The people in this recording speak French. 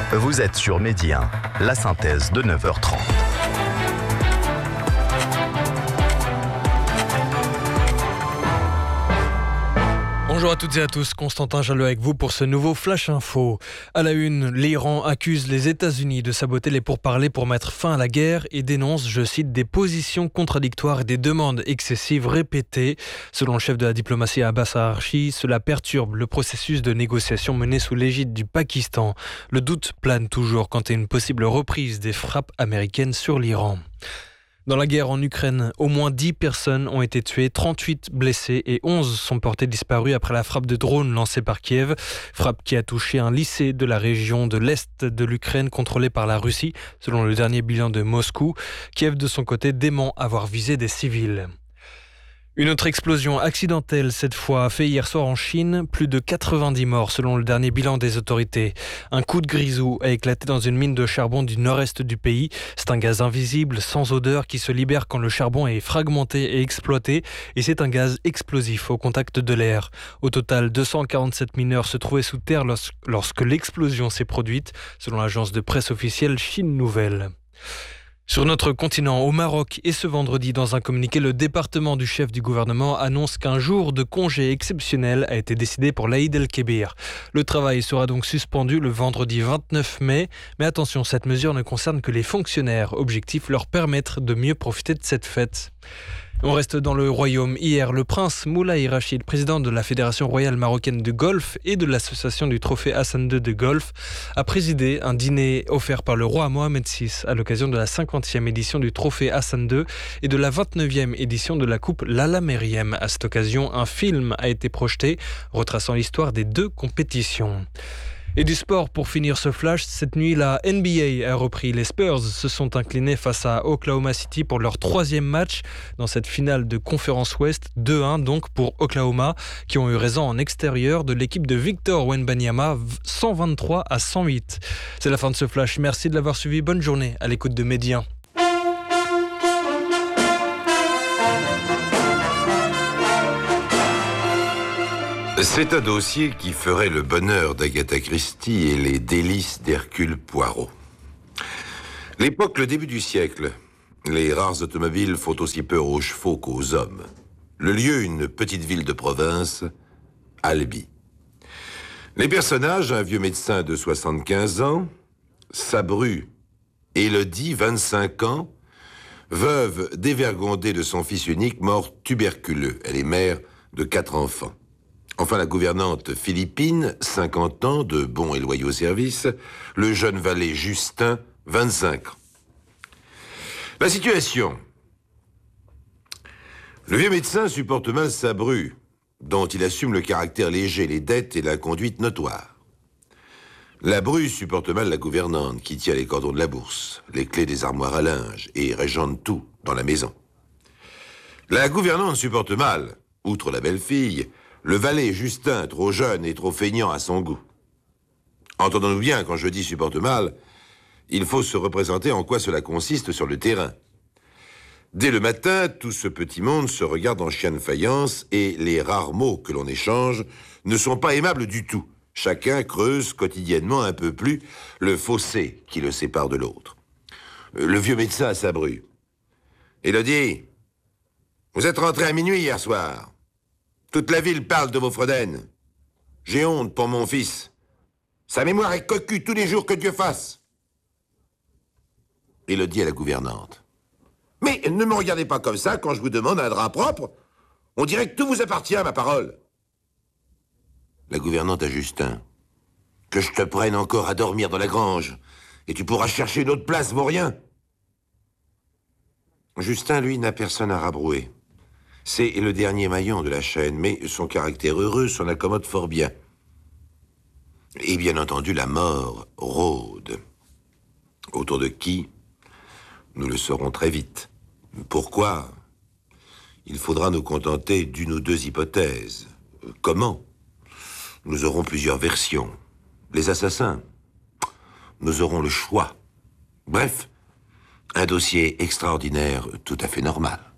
Vous êtes sur Midi 1, la synthèse de 9h30. Bonjour à toutes et à tous, Constantin Jalot avec vous pour ce nouveau Flash Info. À la une, l'Iran accuse les États-Unis de saboter les pourparlers pour mettre fin à la guerre et dénonce, je cite, des positions contradictoires et des demandes excessives répétées. Selon le chef de la diplomatie Abbas Araghchi, cela perturbe le processus de négociation mené sous l'égide du Pakistan. Le doute plane toujours quant à une possible reprise des frappes américaines sur l'Iran. Dans la guerre en Ukraine, au moins 10 personnes ont été tuées, 38 blessées et 11 sont portées disparues après la frappe de drone lancée par Kiev. Frappe qui a touché un lycée de la région de l'Est de l'Ukraine contrôlée par la Russie, selon le dernier bilan de Moscou. Kiev, de son côté, dément avoir visé des civils. Une autre explosion accidentelle, cette fois, a fait hier soir en Chine. Plus de 90 morts selon le dernier bilan des autorités. Un coup de grisou a éclaté dans une mine de charbon du nord-est du pays. C'est un gaz invisible, sans odeur, qui se libère quand le charbon est fragmenté et exploité. Et c'est un gaz explosif au contact de l'air. Au total, 247 mineurs se trouvaient sous terre lorsque l'explosion s'est produite, selon l'agence de presse officielle Chine Nouvelle. Sur notre continent, au Maroc, et ce vendredi, dans un communiqué, le département du chef du gouvernement annonce qu'un jour de congé exceptionnel a été décidé pour l'Aïd el-Kébir. Le travail sera donc suspendu le vendredi 29 mai. Mais attention, cette mesure ne concerne que les fonctionnaires. Objectif, leur permettre de mieux profiter de cette fête. On reste dans le royaume. Hier, le prince Moulay Rachid, président de la Fédération royale marocaine de golf et de l'association du trophée Hassan II de golf, a présidé un dîner offert par le roi Mohamed VI à l'occasion de la 50e édition du trophée Hassan II et de la 29e édition de la coupe Lalla Meriem. À cette occasion, un film a été projeté retraçant l'histoire des deux compétitions. Et du sport pour finir ce flash, cette nuit la NBA a repris. Les Spurs se sont inclinés face à Oklahoma City pour leur 3e match dans cette finale de Conférence Ouest, 2-1 donc pour Oklahoma, qui ont eu raison en extérieur de l'équipe de Victor Wembanyama, 123-108. C'est la fin de ce flash, merci de l'avoir suivi, bonne journée à l'écoute de Midi 1. C'est un dossier qui ferait le bonheur d'Agatha Christie et les délices d'Hercule Poirot. L'époque, le début du siècle. Les rares automobiles font aussi peur aux chevaux qu'aux hommes. Le lieu, une petite ville de province, Albi. Les personnages, un vieux médecin de 75 ans, sa bru, Élodie, 25 ans, veuve dévergondée de son fils unique, mort tuberculeux. Elle est mère de 4 enfants. Enfin, la gouvernante Philippine, 50 ans, de bons et loyaux services. Le jeune valet Justin, 25 ans. La situation. Le vieux médecin supporte mal sa bru, dont il assume le caractère léger, les dettes et la conduite notoire. La bru supporte mal la gouvernante, qui tient les cordons de la bourse, les clés des armoires à linge et régente tout dans la maison. La gouvernante supporte mal, outre la belle-fille, le valet Justin, trop jeune et trop feignant à son goût. Entendons-nous bien, quand je dis supporte mal, il faut se représenter en quoi cela consiste sur le terrain. Dès le matin, tout ce petit monde se regarde en chien de faïence et les rares mots que l'on échange ne sont pas aimables du tout. Chacun creuse quotidiennement un peu plus le fossé qui le sépare de l'autre. Le vieux médecin a sa bru. Élodie, vous êtes rentrée à minuit hier soir. Toute la ville parle de vos fredaines. J'ai honte pour mon fils. Sa mémoire est cocu tous les jours que Dieu fasse. Élodie à la gouvernante. Mais ne me regardez pas comme ça quand je vous demande un drap propre. On dirait que tout vous appartient, ma parole. La gouvernante à Justin. Que je te prenne encore à dormir dans la grange, et tu pourras chercher une autre place, vaurien. Justin, lui, n'a personne à rabrouer. C'est le dernier maillon de la chaîne, mais son caractère heureux s'en accommode fort bien. Et bien entendu, la mort rôde. Autour de qui? Nous le saurons très vite. Pourquoi? Il faudra nous contenter d'une ou deux hypothèses. Comment? Nous aurons plusieurs versions. Les assassins? Nous aurons le choix. Bref, un dossier extraordinaire, tout à fait normal.